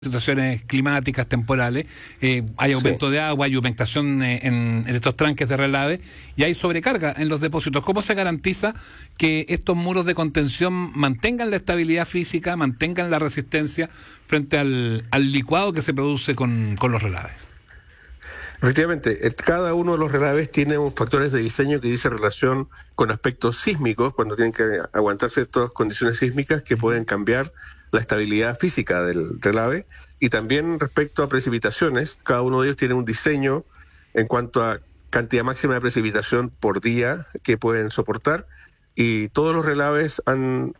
situaciones climáticas temporales, hay aumento Sí. de agua, hay humectación en estos tranques de relave y hay sobrecarga en los depósitos. ¿Cómo se garantiza que estos muros de contención mantengan la estabilidad física, mantengan la resistencia frente al licuado que se produce con los relaves? Efectivamente, cada uno de los relaves tiene factores de diseño que dice relación con aspectos sísmicos, cuando tienen que aguantarse estas condiciones sísmicas que pueden cambiar la estabilidad física del relave, y también respecto a precipitaciones, cada uno de ellos tiene un diseño en cuanto a cantidad máxima de precipitación por día que pueden soportar, y todos los relaves han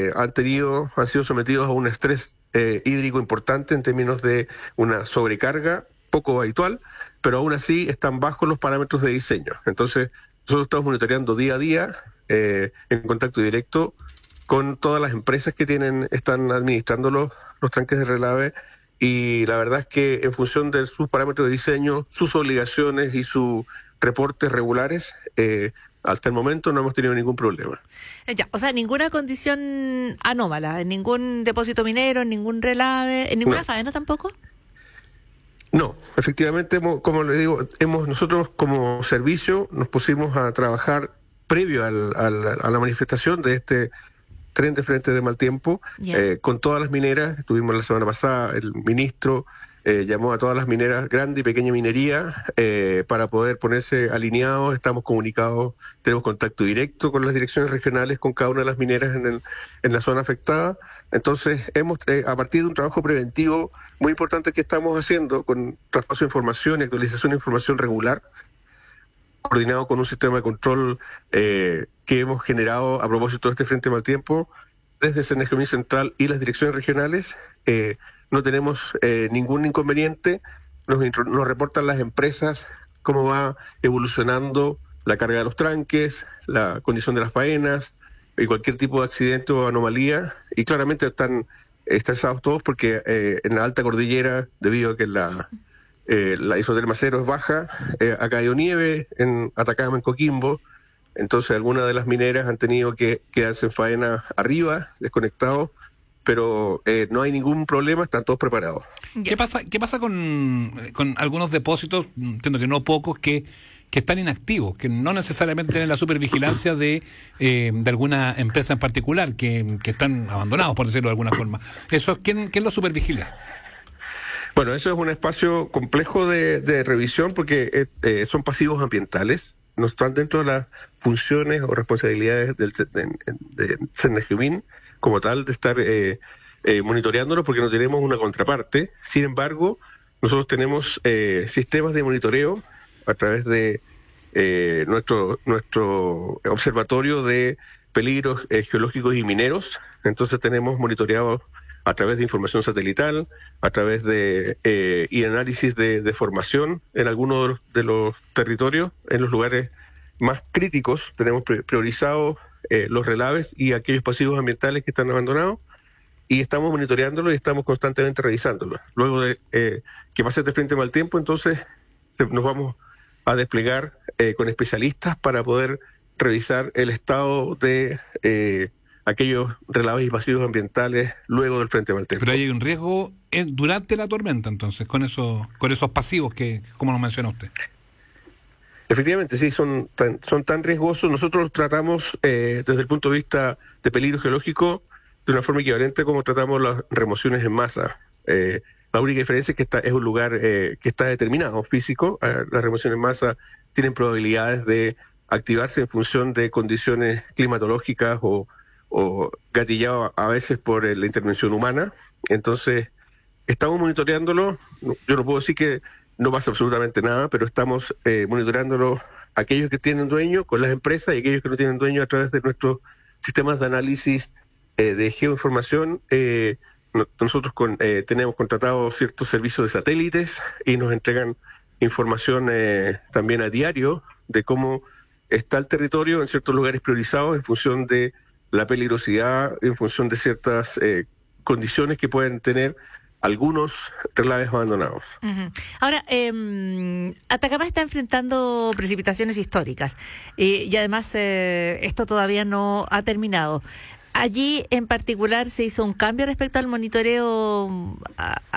sido sometidos a un estrés hídrico importante en términos de una sobrecarga poco habitual, pero aún así están bajo los parámetros de diseño. Entonces, nosotros estamos monitoreando día a día, en contacto directo con todas las empresas que están administrando los tranques de relave, y la verdad es que en función de sus parámetros de diseño, sus obligaciones y sus reportes regulares, hasta el momento no hemos tenido ningún problema. Ya, o sea, ninguna condición anómala, en ningún depósito minero, en ningún relave, en ninguna faena tampoco. No, efectivamente, como le digo, nosotros como servicio nos pusimos a trabajar previo a la manifestación de este tren de frente de mal tiempo, con todas las mineras. Estuvimos la semana pasada, el ministro llamó a todas las mineras, grande y pequeña minería, para poder ponerse alineados. Estamos comunicados, tenemos contacto directo con las direcciones regionales, con cada una de las mineras en la zona afectada. Entonces, a partir de un trabajo preventivo muy importante que estamos haciendo, con traspaso de información y actualización de información regular, coordinado con un sistema de control que hemos generado a propósito de este frente mal tiempo, desde Cernajemin Central y las direcciones regionales, no tenemos ningún inconveniente. Nos reportan las empresas cómo va evolucionando la carga de los tranques, la condición de las faenas y cualquier tipo de accidente o anomalía, y claramente están estresados todos porque en la alta cordillera, debido a que la isoterma cero es baja, ha caído nieve en Atacama, en Coquimbo. Entonces algunas de las mineras han tenido que quedarse en faena arriba, desconectados, pero no hay ningún problema, están todos preparados. ¿Qué pasa con algunos depósitos, entiendo que no pocos, que están inactivos, que no necesariamente tienen la supervigilancia de alguna empresa en particular, que están abandonados, por decirlo de alguna forma? ¿Eso quién lo supervigila? Bueno, eso es un espacio complejo de revisión, porque son pasivos ambientales, no están dentro de las funciones o responsabilidades de Cernajemin como tal, de estar monitoreándolo, porque no tenemos una contraparte. Sin embargo, nosotros tenemos sistemas de monitoreo a través de nuestro observatorio de peligros geológicos y mineros. Entonces tenemos monitoreado a través de información satelital, a través y análisis de formación en algunos de los territorios, en los lugares más críticos. Tenemos priorizado los relaves y aquellos pasivos ambientales que están abandonados, y estamos monitoreándolo y estamos constantemente revisándolo. Luego de que pase este frente mal tiempo, entonces nos vamos a desplegar con especialistas para poder revisar el estado de aquellos relaves y pasivos ambientales luego del frente mal tiempo. Pero hay un riesgo durante la tormenta, entonces, con esos pasivos como nos menciona usted. Efectivamente, sí, son tan riesgosos. Nosotros tratamos desde el punto de vista de peligro geológico de una forma equivalente como tratamos las remociones en masa. La única diferencia es que es un lugar que está determinado, físico. Las remociones en masa tienen probabilidades de activarse en función de condiciones climatológicas o gatillado a veces por la intervención humana. Entonces, estamos monitoreándolo. Yo no puedo decir que no pasa absolutamente nada, pero estamos monitoreándolo, aquellos que tienen dueño con las empresas y aquellos que no tienen dueño, a través de nuestros sistemas de análisis de geoinformación. Nosotros tenemos contratados ciertos servicios de satélites y nos entregan información también a diario de cómo está el territorio en ciertos lugares priorizados en función de la peligrosidad, en función de ciertas condiciones que pueden tener algunos relaves abandonados. Uh-huh. Ahora, Atacama está enfrentando precipitaciones históricas y además esto todavía no ha terminado. Allí en particular se hizo un cambio respecto al monitoreo